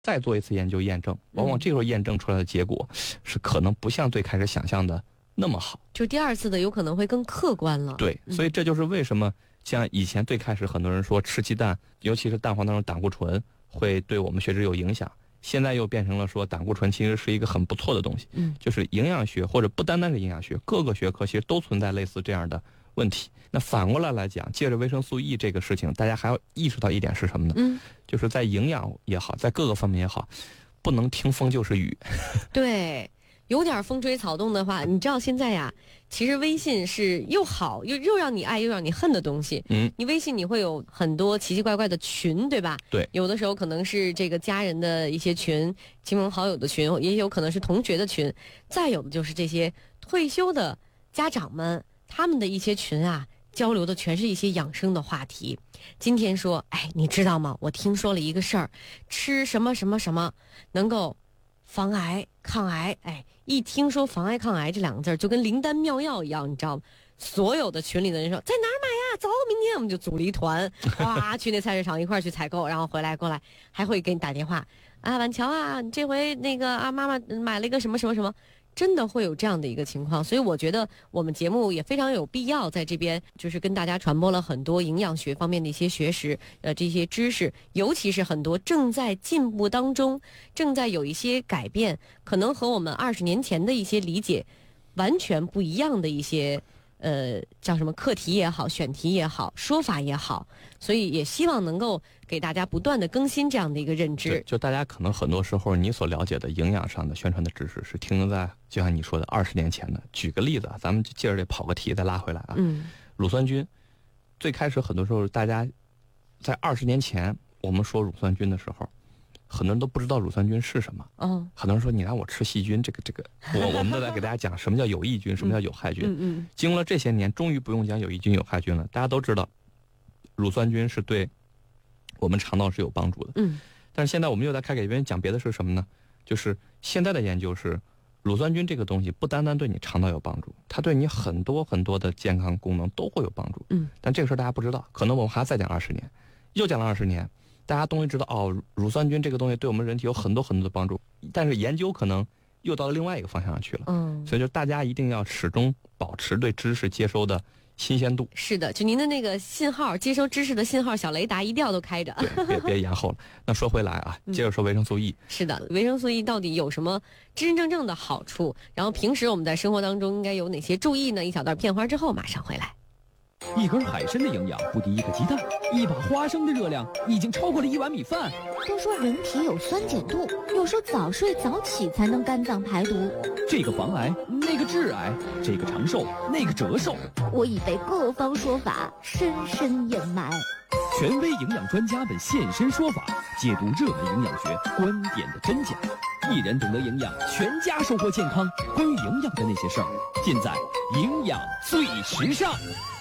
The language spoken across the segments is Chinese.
再做一次研究验证，往往这时候验证出来的结果是可能不像最开始想象的那么好， 就第二次的有可能会更客观了。 对，所以这就是为什么像以前最开始很多人说吃鸡蛋，尤其是蛋黄当中胆固醇会对我们血脂有影响，现在又变成了说胆固醇其实是一个很不错的东西。就是营养学或者不单单是营养学，各个学科其实都存在类似这样的问题。那反过来讲，借着维生素 E 这个事情，大家还要意识到一点是什么呢？就是在营养也好，在各个方面也好，不能听风就是雨。 对，有点风吹草动的话，你知道现在呀，其实微信是又好又让你爱又让你恨的东西。你微信你会有很多奇奇怪怪的群，对吧？ 对， 有的时候可能是这个家人的一些群，亲朋好友的群，也有可能是同学的群，再有的就是这些退休的家长们他们的一些群啊，交流的全是一些养生的话题。今天说，你知道吗？我听说了一个事儿，吃什么什么什么能够防癌抗癌。一听说防癌抗癌这两个字就跟灵丹妙药一样，你知道吗？所有的群里的人说在哪儿买呀？走，明天我们就组了一团，哇，去那菜市场一块儿去采购，然后回来过来还会给你打电话啊，婉乔啊，你这回那个啊，妈妈买了一个什么什么什么。真的会有这样的一个情况，所以我觉得我们节目也非常有必要在这边就是跟大家传播了很多营养学方面的一些学识，这些知识，尤其是很多正在进步当中，正在有一些改变，可能和我们20年前的一些理解完全不一样的一些叫什么课题也好，选题也好，说法也好，所以也希望能够给大家不断的更新这样的一个认知。 就大家可能很多时候你所了解的营养上的宣传的知识是停留在就像你说的20年前的。举个例子啊，咱们就接着这跑个题再拉回来啊。乳酸菌，最开始很多时候大家在20年前我们说乳酸菌的时候，很多人都不知道乳酸菌是什么。很多人说你让我吃细菌，这个我们都在给大家讲什么叫有益菌，什么叫有害菌。经过了这些年，终于不用讲有益菌有害菌了，大家都知道乳酸菌是对我们肠道是有帮助的。但是现在我们又在开给别人讲别的是什么呢？就是现在的研究是乳酸菌这个东西不单单对你肠道有帮助，它对你很多很多的健康功能都会有帮助。但这个事大家不知道，可能我们还再讲20年，又讲了20年，大家终于知道乳酸菌这个东西对我们人体有很多很多的帮助，但是研究可能又到了另外一个方向上去了。所以就大家一定要始终保持对知识接收的新鲜度。是的，就您的那个信号，接收知识的信号小雷达一定要都开着。 对，别延后了。那说回来啊，接着说维生素 E。 是的，维生素 E 到底有什么真真正正的好处？然后平时我们在生活当中应该有哪些注意呢？一小段片花之后马上回来。 一根海参的营养不敌一个鸡蛋，一把花生的热量已经超过了1碗米饭。 都说人体有酸碱度，又说早睡早起才能肝脏排毒。 这个防癌，那个致癌，这个长寿，那个折寿。 我已被各方说法深深掩埋。 权威营养专家们现身说法，解读热门营养学观点的真假。一人懂得营养，全家收获健康。关于营养的那些事儿，尽在营养最时尚。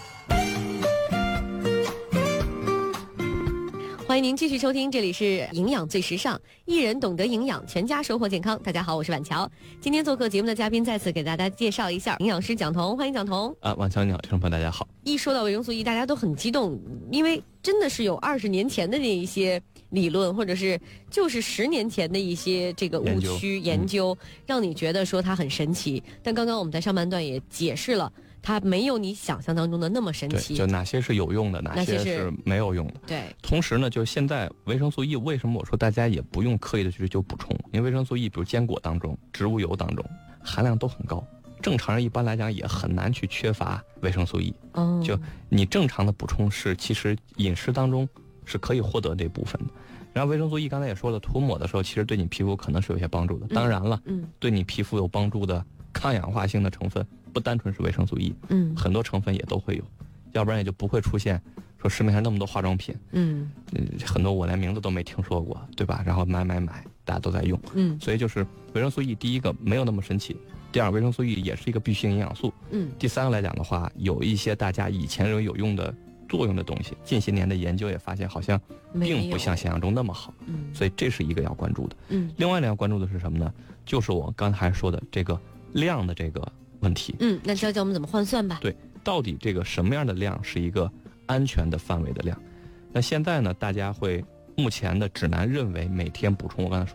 欢迎您继续收听，这里是营养最时尚，一人懂得营养，全家收获健康。大家好，我是婉乔。今天做客节目的嘉宾再次给大家介绍一下营养师蒋彤，欢迎蒋彤。 婉乔你好，听众朋友大家好。 一说到维生素 E， 大家都很激动，因为真的是有20年前的那一些理论，或者是就是10年前的一些这个误区研究，让你觉得说它很神奇。但刚刚我们在上半段也解释了，它没有你想象当中的那么神奇。 对，就哪些是有用的，哪些是没有用的。 对。 同时呢，就现在维生素 E 为什么我说大家也不用刻意的去追求补充？因为维生素 E， 比如坚果当中、植物油当中含量都很高，正常人一般来讲也很难去缺乏维生素 E。就你正常的补充是，其实饮食当中是可以获得这部分的。然后维生素 E 刚才也说了，涂抹的时候其实对你皮肤可能是有些帮助的。当然了，对你皮肤有帮助的抗氧化性的成分不单纯是维生素 E， 很多成分也都会有，要不然也就不会出现说市面上那么多化妆品，很多我连名字都没听说过，对吧？然后买，大家都在用，所以就是维生素 E， 第一个没有那么神奇，第二维生素 E 也是一个必需营养素，第三个来讲的话，有一些大家以前认为有用的作用的东西，近些年的研究也发现好像并不像想象中那么好，所以这是一个要关注的。另外要关注的是什么呢？就是我刚才说的这个量的这个问题。 那教教我们怎么换算吧。 对，到底这个什么样的量是一个安全的范围的量？那现在呢，大家会目前的指南认为每天补充我刚才说